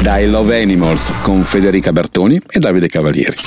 da I Love Animals con Federica Bertoni e Davide Cavalieri.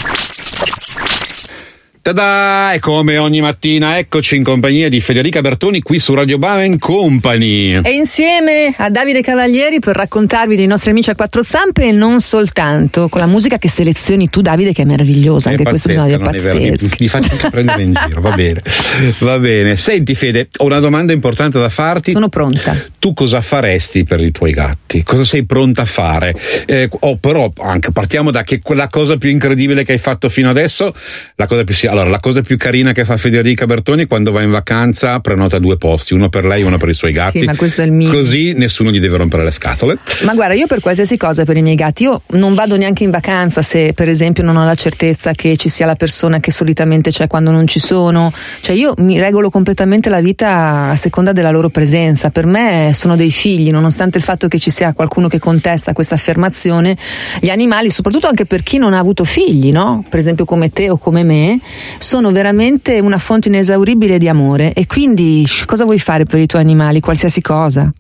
Tada! E come ogni mattina eccoci in compagnia di Federica Bertoni qui su Radio Bang Company e insieme a Davide Cavalieri per raccontarvi dei nostri amici a quattro zampe e non soltanto, con la musica che selezioni tu, Davide, che è meravigliosa, anche questo bisogna dire pazzesco. Mi faccio anche prendere in giro, va bene. Senti Fede, ho una domanda importante da farti. Sono pronta. Tu cosa faresti per i tuoi gatti? Cosa sei pronta a fare? Però anche partiamo da che la cosa più incredibile che hai fatto fino adesso, la cosa più carina che fa Federica Bertoni quando va in vacanza prenota 2 posti, uno per lei e uno per i suoi gatti. Sì, ma questo è il mio. Così nessuno gli deve rompere le scatole. Ma guarda, io per qualsiasi cosa per i miei gatti, io non vado neanche in vacanza se per esempio non ho la certezza che ci sia la persona che solitamente c'è quando non ci sono. Cioè io mi regolo completamente la vita a seconda della loro presenza. Per me sono dei figli, nonostante il fatto che ci sia qualcuno che contesta questa affermazione. Gli animali, soprattutto anche per chi non ha avuto figli, no? Per esempio come te o come me, sono veramente una fonte inesauribile di amore, e quindi cosa vuoi fare per i tuoi animali? Qualsiasi cosa.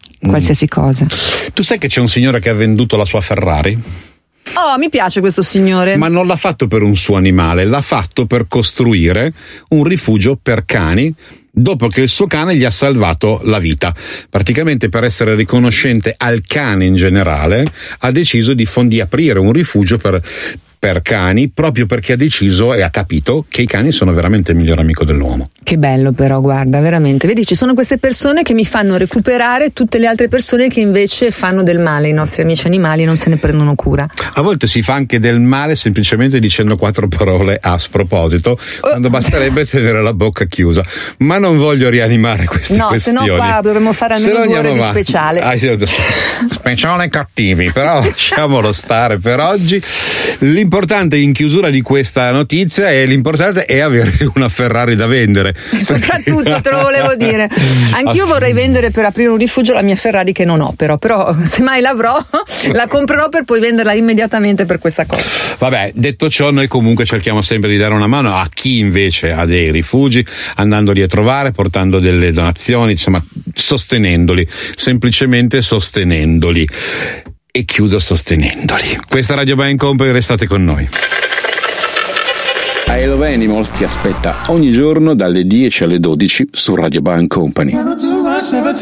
Tu sai che c'è un signore che ha venduto la sua Ferrari? Oh, mi piace questo signore. Ma non l'ha fatto per un suo animale, l'ha fatto per costruire un rifugio per cani dopo che il suo cane gli ha salvato la vita. Praticamente, per essere riconoscente al cane in generale, ha deciso di aprire un rifugio per cani, proprio perché ha deciso e ha capito che i cani sono veramente il miglior amico dell'uomo. Che bello però, guarda, veramente. Vedi, ci sono queste persone che mi fanno recuperare tutte le altre persone che invece fanno del male ai nostri amici animali e non se ne prendono cura. A volte si fa anche del male semplicemente dicendo 4 parole a sproposito, quando basterebbe tenere la bocca chiusa. Ma non voglio rianimare queste questioni. No, se no qua dovremmo fare almeno 2 ore di speciale. Speciale cattivi, però lasciamolo stare per oggi. L'importante in chiusura di questa notizia è avere una Ferrari da vendere. Soprattutto, te lo volevo dire. Anch'io vorrei vendere per aprire un rifugio la mia Ferrari, che non ho, però se mai l'avrò la comprerò per poi venderla immediatamente per questa cosa. Vabbè, detto ciò, noi comunque cerchiamo sempre di dare una mano a chi invece ha dei rifugi, andandoli a trovare, portando delle donazioni, insomma, sostenendoli, semplicemente sostenendoli. E chiudo sostenendoli. Questa Radio Bang Company, restate con noi. I Love Animals ti aspetta ogni giorno dalle 10 alle 12 su Radio Bang Company.